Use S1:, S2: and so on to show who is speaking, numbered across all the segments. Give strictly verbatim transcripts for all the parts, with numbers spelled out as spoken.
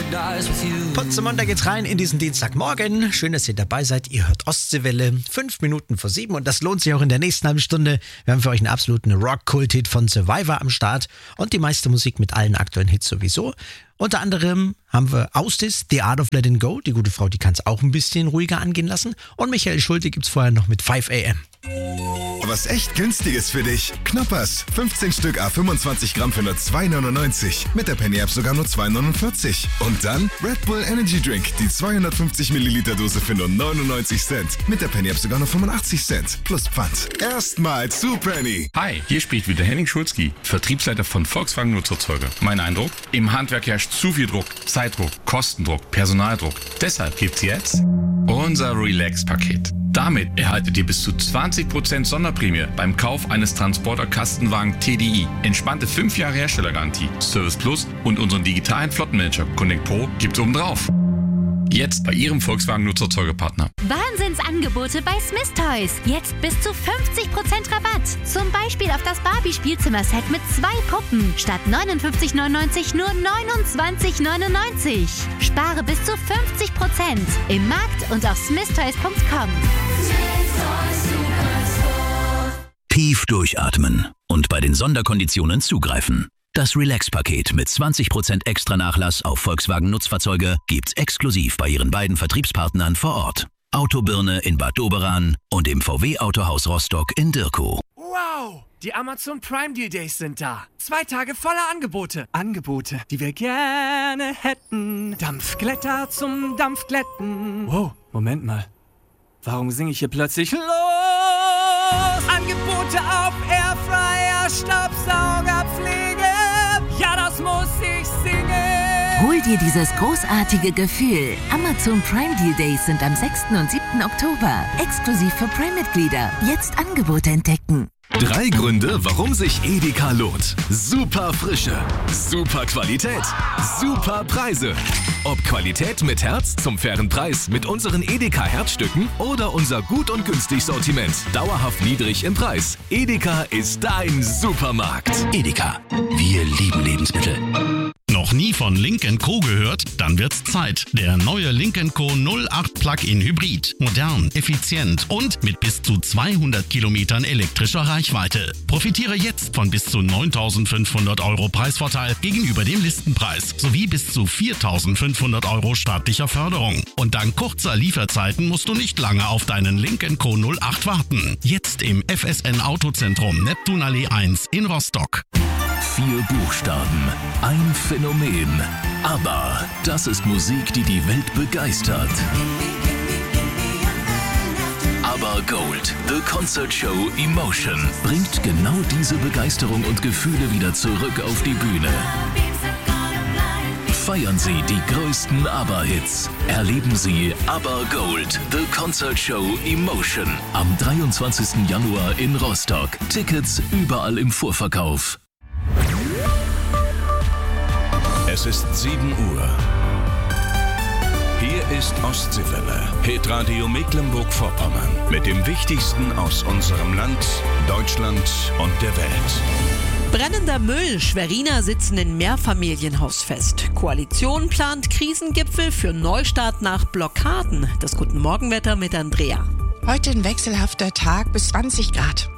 S1: Putzemond, da geht's rein in diesen Dienstagmorgen. Schön, dass ihr dabei seid. Ihr hört Ostseewelle. Fünf Minuten vor sieben und das lohnt sich auch in der nächsten halben Stunde. Wir haben für euch einen absoluten Rock-Kult-Hit von Survivor am Start und die meiste Musik mit allen aktuellen Hits sowieso. Unter anderem haben wir Austis, The Art of Letting Go. Die gute Frau, die kann es auch ein bisschen ruhiger angehen lassen. Und Michael Schulte gibt's vorher noch mit five a m.
S2: Was echt günstiges für dich. Knoppers. fünfzehn Stück à fünfundzwanzig Gramm für nur zwei neunundneunzig. Mit der Penny App sogar nur zwei neunundvierzig. Und dann Red Bull Energy Drink. Die zweihundertfünfzig Milliliter Dose für nur neunundneunzig Cent. Mit der Penny App sogar nur fünfundachtzig Cent. Plus Pfand. Erstmal zu Penny.
S3: Hi, hier spricht wieder Henning Schulzki, Vertriebsleiter von Volkswagen Nutzerzeuger. Mein Eindruck? Im Handwerk herrscht zu viel Druck. Zeitdruck, Kostendruck, Personaldruck. Deshalb gibt's jetzt unser Relax-Paket. Damit erhaltet ihr bis zu zwanzig Prozent Sonderprämie beim Kauf eines Transporter-Kastenwagen T D I. Entspannte fünf Jahre Herstellergarantie, Service Plus und unseren digitalen Flottenmanager Connect Pro gibt's obendrauf. Jetzt bei Ihrem Volkswagen Nutzerzeugerpartner.
S4: Wahnsinnsangebote bei Smith Toys. Jetzt bis zu fünfzig Prozent Rabatt. Zum Beispiel auf das Barbie-Spielzimmer-Set mit zwei Puppen. Statt neunundfünfzig neunundneunzig nur neunundzwanzig neunundneunzig. Spare bis zu fünfzig Prozent im Markt und auf smith toys punkt com.
S5: Tief durchatmen und bei den Sonderkonditionen zugreifen. Das Relax-Paket mit zwanzig Prozent extra Nachlass auf Volkswagen-Nutzfahrzeuge gibt's exklusiv bei Ihren beiden Vertriebspartnern vor Ort. Autobirne in Bad Doberan und im V W-Autohaus Rostock in Dirkow.
S6: Wow! Die Amazon Prime Deal Days sind da. Zwei Tage voller Angebote. Angebote, die wir gerne hätten. Dampfglätter zum Dampfglätten. Wow, Moment mal. Warum singe ich hier plötzlich los? Angebote auf Airfryer, Staubsaugerpflege. Ja, das muss ich singen.
S7: Hol dir dieses großartige Gefühl. Amazon Prime Deal Days sind am sechsten und siebten Oktober. Exklusiv für Prime-Mitglieder. Jetzt Angebote entdecken.
S2: Drei Gründe, warum sich Edeka lohnt. Super Frische, super Qualität, super Preise. Ob Qualität mit Herz zum fairen Preis mit unseren Edeka Herzstücken oder unser gut und günstig Sortiment. Dauerhaft niedrig im Preis. Edeka ist dein Supermarkt.
S5: Edeka. Wir lieben Lebensmittel.
S8: Noch nie von Lynk and Co gehört? Dann wird's Zeit. Der neue Lynk and Co null acht Plug-in Hybrid. Modern, effizient und mit bis zu zweihundert Kilometern elektrischer Reichweite. Profitiere jetzt von bis zu neuntausendfünfhundert Euro Preisvorteil gegenüber dem Listenpreis sowie bis zu viertausendfünfhundert Euro staatlicher Förderung. Und dank kurzer Lieferzeiten musst du nicht lange auf deinen Lynk and Co null acht warten. Jetzt im F S N Autozentrum Neptunallee eins in Rostock.
S5: Vier Buchstaben, ein Phänomen. Aber das ist Musik, die die Welt begeistert. Aber Gold, The Concert Show Emotion, bringt genau diese Begeisterung und Gefühle wieder zurück auf die Bühne. Feiern Sie die größten ABBA-Hits. Erleben Sie ABBA Gold, The Concert Show Emotion am dreiundzwanzigsten Januar in Rostock. Tickets überall im Vorverkauf.
S9: Es ist sieben Uhr. Hier ist Ostseewelle, Hitradio Mecklenburg-Vorpommern. Mit dem Wichtigsten aus unserem Land, Deutschland und der Welt.
S10: Brennender Müll. Schweriner sitzen in Mehrfamilienhaus fest. Koalition plant Krisengipfel für Neustart nach Blockaden. Das Guten Morgenwetter mit Andrea.
S11: Heute ein wechselhafter Tag bis zwanzig Grad.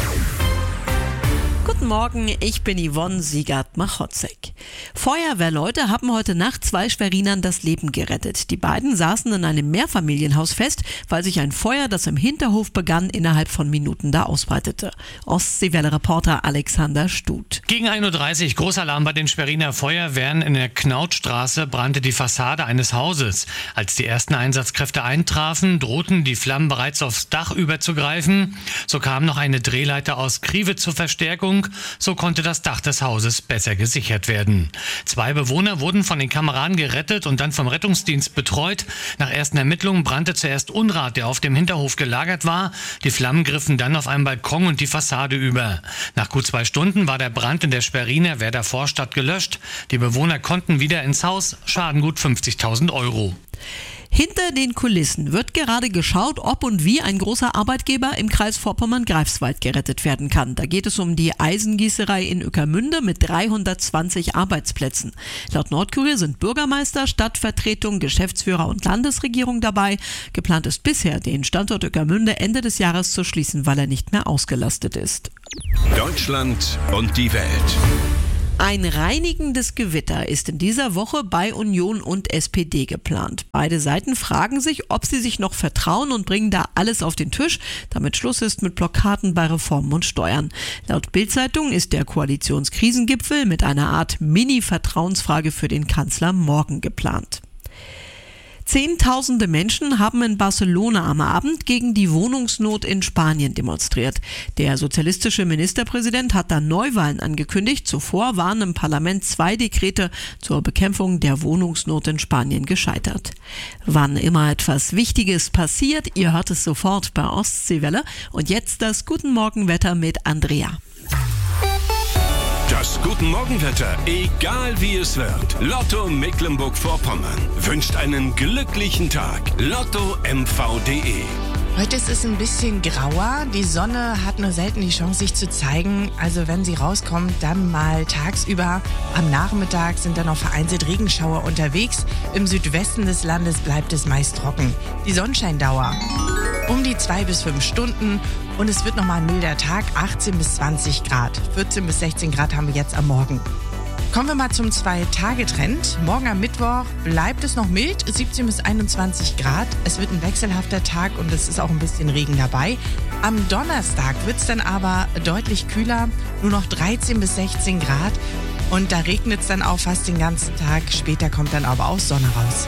S10: Guten Morgen, ich bin Yvonne Siegert-Machotzek. Feuerwehrleute haben heute Nacht zwei Schwerinern das Leben gerettet. Die beiden saßen in einem Mehrfamilienhaus fest, weil sich ein Feuer, das im Hinterhof begann, innerhalb von Minuten da ausbreitete. Ostseewelle-Reporter Alexander Stut.
S12: Gegen ein Uhr dreißig, Großalarm bei den Schweriner Feuerwehren. In der Knautstraße brannte die Fassade eines Hauses. Als die ersten Einsatzkräfte eintrafen, drohten die Flammen bereits aufs Dach überzugreifen. So kam noch eine Drehleiter aus Krive zur Verstärkung. So konnte das Dach des Hauses besser gesichert werden. Zwei Bewohner wurden von den Kameraden gerettet und dann vom Rettungsdienst betreut. Nach ersten Ermittlungen brannte zuerst Unrat, der auf dem Hinterhof gelagert war. Die Flammen griffen dann auf einen Balkon und die Fassade über. Nach gut zwei Stunden war der Brand in der Schweriner Werder Vorstadt gelöscht. Die Bewohner konnten wieder ins Haus, Schaden gut fünfzigtausend Euro.
S10: Hinter den Kulissen wird gerade geschaut, ob und wie ein großer Arbeitgeber im Kreis Vorpommern-Greifswald gerettet werden kann. Da geht es um die Eisengießerei in Ueckermünde mit dreihundertzwanzig Arbeitsplätzen. Laut Nordkurier sind Bürgermeister, Stadtvertretung, Geschäftsführer und Landesregierung dabei. Geplant ist bisher, den Standort Ueckermünde Ende des Jahres zu schließen, weil er nicht mehr ausgelastet ist.
S9: Deutschland und die Welt.
S10: Ein reinigendes Gewitter ist in dieser Woche bei Union und S P D geplant. Beide Seiten fragen sich, ob sie sich noch vertrauen und bringen da alles auf den Tisch, damit Schluss ist mit Blockaden bei Reformen und Steuern. Laut Bild-Zeitung ist der Koalitionskrisengipfel mit einer Art Mini-Vertrauensfrage für den Kanzler morgen geplant. Zehntausende Menschen haben in Barcelona am Abend gegen die Wohnungsnot in Spanien demonstriert. Der sozialistische Ministerpräsident hat da Neuwahlen angekündigt. Zuvor waren im Parlament zwei Dekrete zur Bekämpfung der Wohnungsnot in Spanien gescheitert. Wann immer etwas Wichtiges passiert, ihr hört es sofort bei Ostseewelle. Und jetzt das Guten Morgen-Wetter mit Andrea.
S9: Das Guten Morgenwetter, egal wie es wird. Lotto Mecklenburg-Vorpommern wünscht einen glücklichen Tag. Lotto M V punkt de.
S11: Heute ist es ein bisschen grauer. Die Sonne hat nur selten die Chance, sich zu zeigen. Also wenn sie rauskommt, dann mal tagsüber. Am Nachmittag sind dann noch vereinzelt Regenschauer unterwegs. Im Südwesten des Landes bleibt es meist trocken. Die Sonnenscheindauer um die zwei bis fünf Stunden. Und es wird nochmal ein milder Tag, achtzehn bis zwanzig Grad. vierzehn bis sechzehn Grad haben wir jetzt am Morgen. Kommen wir mal zum Zwei-Tage-Trend. Morgen am Mittwoch bleibt es noch mild, siebzehn bis einundzwanzig Grad. Es wird ein wechselhafter Tag und es ist auch ein bisschen Regen dabei. Am Donnerstag wird es dann aber deutlich kühler, nur noch dreizehn bis sechzehn Grad. Und da regnet es dann auch fast den ganzen Tag. Später kommt dann aber auch Sonne raus.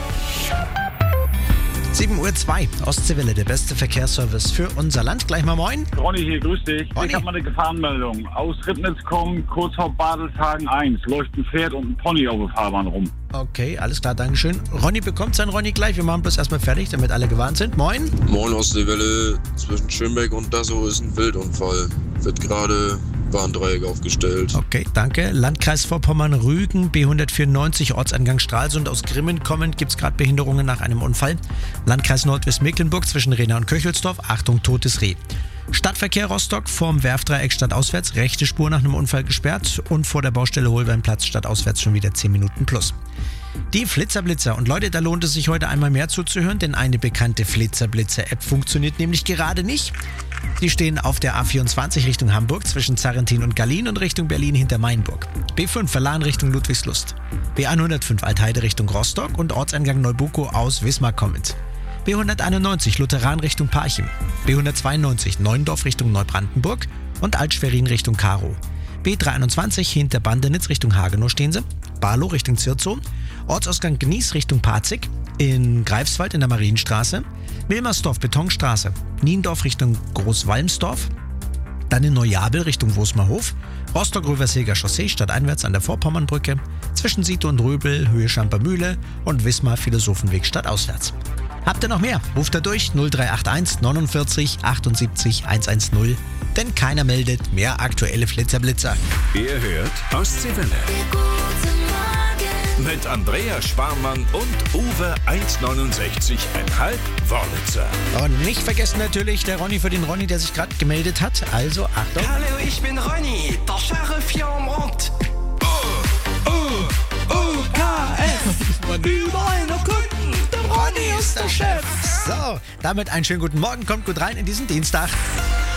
S1: sieben Uhr zwei, Ostseewelle, der beste Verkehrsservice für unser Land. Gleich mal moin.
S13: Ronny hier, grüß dich.
S1: Ronny.
S13: Ich habe mal eine Gefahrenmeldung. Aus Ribnitz kommen, kurz vor Badelshagen eins, läuft ein Pferd und ein Pony auf der Fahrbahn rum.
S1: Okay, alles klar, Dankeschön. Ronny bekommt sein Ronny gleich. Wir machen bloß erstmal fertig, damit alle gewarnt sind. Moin.
S14: Moin, Ostseewelle. Zwischen Schönbeck und Dassow ist ein Wildunfall. Wird gerade Warndreieck aufgestellt.
S1: Okay, danke. Landkreis Vorpommern-Rügen, B hundertvierundneunzig, Ortseingang Stralsund. Aus Grimmen kommend gibt es gerade Behinderungen nach einem Unfall. Landkreis Nordwestmecklenburg zwischen Rena und Köchelsdorf. Achtung, totes Reh. Stadtverkehr Rostock vorm Werfdreieck stadtauswärts. Rechte Spur nach einem Unfall gesperrt. Und vor der Baustelle Holbeinplatz stadtauswärts schon wieder zehn Minuten plus. Die Flitzer-Blitzer. Und Leute, da lohnt es sich heute einmal mehr zuzuhören, denn eine bekannte Flitzer-Blitzer-App funktioniert nämlich gerade nicht. Die stehen auf der A vierundzwanzig Richtung Hamburg zwischen Zarrentin und Gallien und Richtung Berlin hinter Mainburg. B fünf Verlan Richtung Ludwigslust. B hundertfünf Altheide Richtung Rostock und Ortseingang Neubukow aus Wismar kommend. B hunderteinundneunzig Lutheran Richtung Parchim. B hundertzweiundneunzig Neuendorf Richtung Neubrandenburg und Altschwerin Richtung Karow. B dreiundzwanzig hinter Bandenitz Richtung Hagenow stehen sie. Barlow Richtung Zirzow. Ortsausgang Gnies Richtung Parzig. In Greifswald in der Marienstraße. Wilmersdorf Betonstraße. Niendorf Richtung Großwalmsdorf. Dann in Neujabel Richtung Wosmerhof. Rostock-Röverseger Chaussee stadteinwärts an der Vorpommernbrücke. Zwischen Siete und Röbel, Höhe Schampermühle und Wismar Philosophenweg stadtauswärts. Habt ihr noch mehr? Ruft da durch null drei acht eins neunundvierzig achtundsiebzig hundertzehn. Denn keiner meldet mehr aktuelle Flitzerblitzer.
S9: Ihr hört Ostseewelle. Mit Andrea Schwarmann und Uwe eins neunundsechzig Komma fünf Wörlitzer.
S1: Und nicht vergessen natürlich der Ronny für den Ronny, der sich gerade gemeldet hat. Also Achtung.
S15: Hallo, ich bin Ronny, der Sheriff hier am Ort.
S1: Oh, oh, oh, K F. Überall noch Kunden. Der Ronny ist der Chef. So, damit einen schönen guten Morgen. Kommt gut rein in diesen Dienstag.